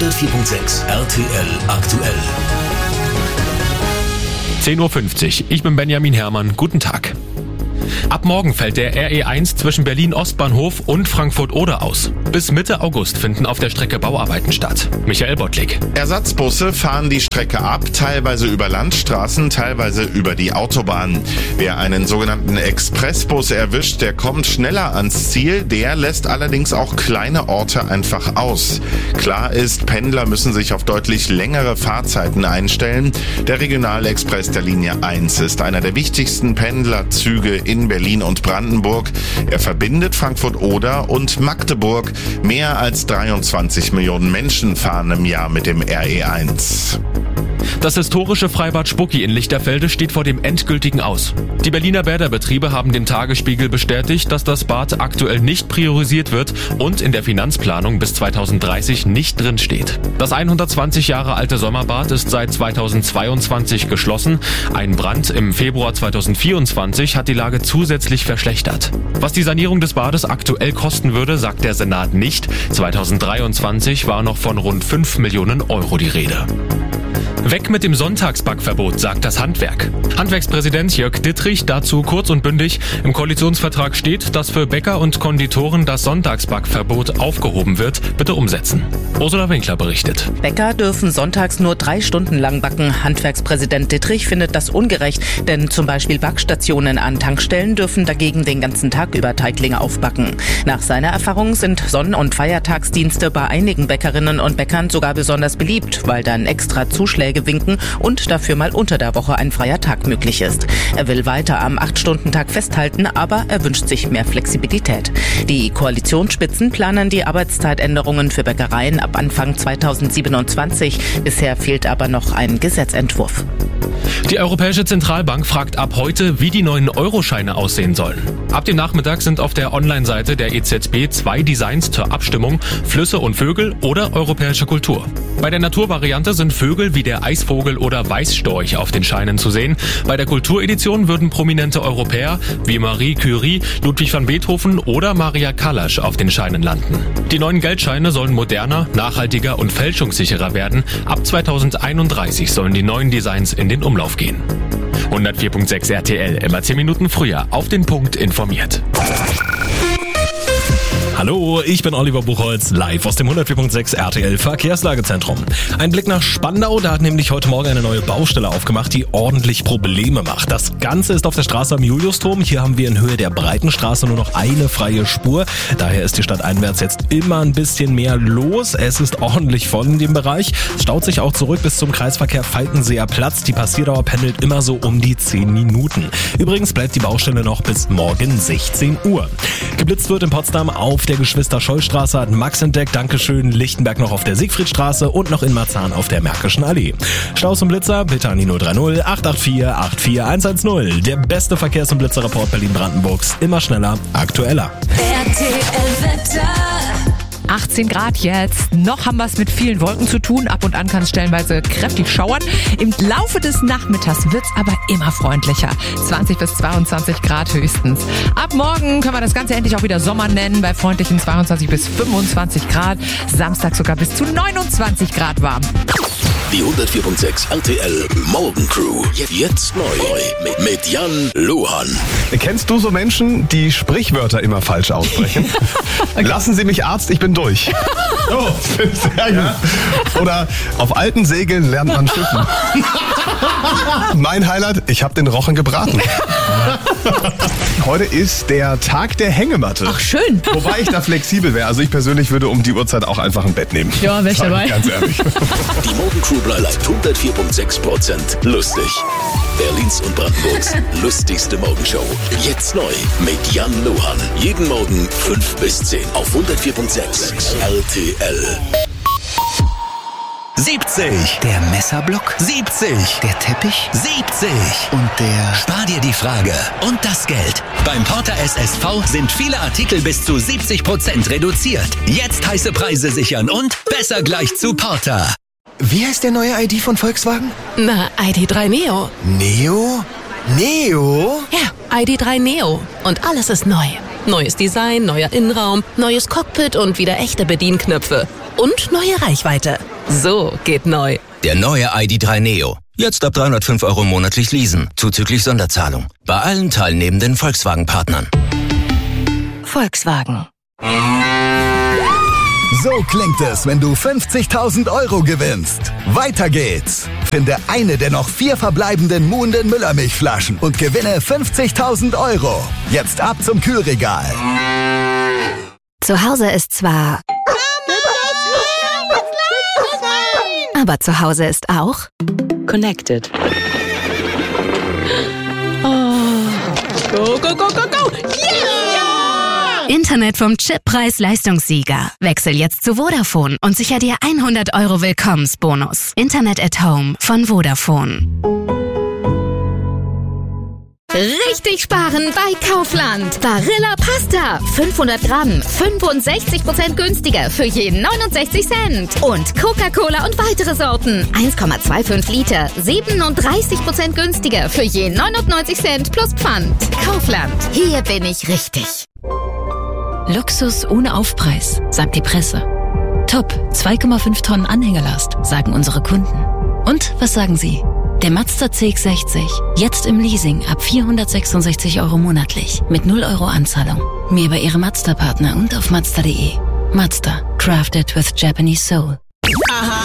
104.6 RTL aktuell. 10.50 Uhr. Ich bin Benjamin Herrmann. Guten Tag. Ab morgen fällt der RE1 zwischen Berlin-Ostbahnhof und Frankfurt-Oder aus. Bis Mitte August finden auf der Strecke Bauarbeiten statt. Michael Bottlik. Ersatzbusse fahren die Strecke ab, teilweise über Landstraßen, teilweise über die Autobahn. Wer einen sogenannten Expressbus erwischt, der kommt schneller ans Ziel, der lässt allerdings auch kleine Orte einfach aus. Klar ist, Pendler müssen sich auf deutlich längere Fahrzeiten einstellen. Der Regionalexpress der Linie 1 ist einer der wichtigsten Pendlerzüge in Berlin und Brandenburg. Er verbindet Frankfurt-Oder und Magdeburg. Mehr als 23 Millionen Menschen fahren im Jahr mit dem RE1. Das historische Freibad Spucki in Lichterfelde steht vor dem endgültigen Aus. Die Berliner Bäderbetriebe haben dem Tagesspiegel bestätigt, dass das Bad aktuell nicht priorisiert wird und in der Finanzplanung bis 2030 nicht drin steht. Das 120 Jahre alte Sommerbad ist seit 2022 geschlossen. Ein Brand im Februar 2024 hat die Lage zusätzlich verschlechtert. Was die Sanierung des Bades aktuell kosten würde, sagt der Senat nicht. 2023 war noch von rund 5 Millionen Euro die Rede. Weg mit dem Sonntagsbackverbot, sagt das Handwerk. Handwerkspräsident Jörg Dittrich dazu kurz und bündig: Im Koalitionsvertrag steht, dass für Bäcker und Konditoren das Sonntagsbackverbot aufgehoben wird. Bitte umsetzen. Ursula Winkler berichtet. Bäcker dürfen sonntags nur 3 Stunden lang backen. Handwerkspräsident Dittrich findet das ungerecht, denn zum Beispiel Backstationen an Tankstellen dürfen dagegen den ganzen Tag über Teiglinge aufbacken. Nach seiner Erfahrung sind Sonn- und Feiertagsdienste bei einigen Bäckerinnen und Bäckern sogar besonders beliebt, weil dann extra Zuschläge winken und dafür mal unter der Woche ein freier Tag möglich ist. Er will weiter am 8-Stunden-Tag festhalten, aber er wünscht sich mehr Flexibilität. Die Koalitionsspitzen planen die Arbeitszeitänderungen für Bäckereien ab Anfang 2027. Bisher fehlt aber noch ein Gesetzentwurf. Die Europäische Zentralbank fragt ab heute, wie die neuen Euroscheine aussehen sollen. Ab dem Nachmittag sind auf der Online-Seite der EZB 2 Designs zur Abstimmung: Flüsse und Vögel oder europäische Kultur. Bei der Naturvariante sind Vögel wie der Eisvogel oder Weißstorch auf den Scheinen zu sehen. Bei der Kulturedition würden prominente Europäer wie Marie Curie, Ludwig van Beethoven oder Maria Callas auf den Scheinen landen. Die neuen Geldscheine sollen moderner, nachhaltiger und fälschungssicherer werden. Ab 2031 sollen die neuen Designs in den Umlauf gehen. 104.6 RTL, immer 10 Minuten früher auf den Punkt informiert. Hallo, ich bin Oliver Buchholz, live aus dem 104.6 RTL Verkehrslagezentrum. Ein Blick nach Spandau, da hat nämlich heute Morgen eine neue Baustelle aufgemacht, die ordentlich Probleme macht. Das Ganze ist auf der Straße am Juliusturm. Hier haben wir in Höhe der Breitenstraße nur noch eine freie Spur. Daher ist die Stadt einwärts jetzt immer ein bisschen mehr los. Es ist ordentlich voll in dem Bereich. Es staut sich auch zurück bis zum Kreisverkehr Falkenseer Platz. Die Passierdauer pendelt immer so um die 10 Minuten. Übrigens bleibt die Baustelle noch bis morgen 16 Uhr. Geblitzt wird in Potsdam auf der Geschwister-Scholl-Straße, hat Max entdeckt, Dankeschön. Lichtenberg noch auf der Siegfriedstraße und noch in Marzahn auf der Märkischen Allee. Staus und Blitzer, bitte an die 030 884 84110. Der beste Verkehrs- und Blitzerreport Berlin-Brandenburgs. Immer schneller, aktueller. RTL Wetter. 18 Grad jetzt. Noch haben wir es mit vielen Wolken zu tun. Ab und an kann es stellenweise kräftig schauern. Im Laufe des Nachmittags wird es aber immer freundlicher. 20 bis 22 Grad höchstens. Ab morgen können wir das Ganze endlich auch wieder Sommer nennen. Bei freundlichen 22 bis 25 Grad. Samstag sogar bis zu 29 Grad warm. Die 104.6 RTL Morgencrew. Jetzt neu mit Jan Lohan. Kennst du so Menschen, die Sprichwörter immer falsch aussprechen? Okay. Lassen Sie mich Arzt, ich bin durch. Oh, sehr gut. Oder auf alten Segeln lernt man schiffen. Mein Highlight, ich habe den Rochen gebraten. Heute ist der Tag der Hängematte. Ach, schön. Wobei ich da flexibel wäre. Also ich persönlich würde um die Uhrzeit auch einfach ein Bett nehmen. Ja, wäre ich dabei. Ganz ehrlich. Die Morgencrew bleibt 104.6% lustig. Berlins und Brandenburgs lustigste Morgenshow. Jetzt neu mit Jan Lohan. Jeden Morgen 5 bis 10 auf 104.6 RTL. 70. Der Messerblock. 70. Der Teppich. 70. Und der... Spar dir die Frage und das Geld. Beim Porter SSV sind viele Artikel bis zu 70% reduziert. Jetzt heiße Preise sichern und besser gleich zu Porter. Wie heißt der neue ID von Volkswagen? Na, ID.3 Neo. Neo? Neo? Ja, ID.3 Neo. Und alles ist neu. Neues Design, neuer Innenraum, neues Cockpit und wieder echte Bedienknöpfe. Und neue Reichweite. So geht neu. Der neue ID.3 Neo. Jetzt ab 305 € monatlich leasen, zuzüglich Sonderzahlung. Bei allen teilnehmenden Volkswagen-Partnern. Volkswagen. So klingt es, wenn du 50.000 € gewinnst. Weiter geht's. Finde eine der noch 4 verbleibenden Muhnden Müllermilchflaschen und gewinne 50.000 €. Jetzt ab zum Kühlregal. Zu Hause ist zwar... Aber zu Hause ist auch... Connected. Oh. Go, go, go, go, go! Yeah! Internet vom Chip-Preis-Leistungssieger. Wechsel jetzt zu Vodafone und sicher dir 100 € Willkommensbonus. Internet at Home von Vodafone. Richtig sparen bei Kaufland. Barilla Pasta. 500 Gramm. 65% günstiger für je 69 Cent. Und Coca-Cola und weitere Sorten. 1,25 Liter. 37% günstiger für je 99 Cent plus Pfand. Kaufland. Hier bin ich richtig. Luxus ohne Aufpreis, sagt die Presse. Top, 2,5 Tonnen Anhängerlast, sagen unsere Kunden. Und was sagen Sie? Der Mazda CX-60, jetzt im Leasing ab 466 € monatlich, mit 0 € Anzahlung. Mehr bei Ihrem Mazda-Partner und auf Mazda.de. Mazda, crafted with Japanese soul.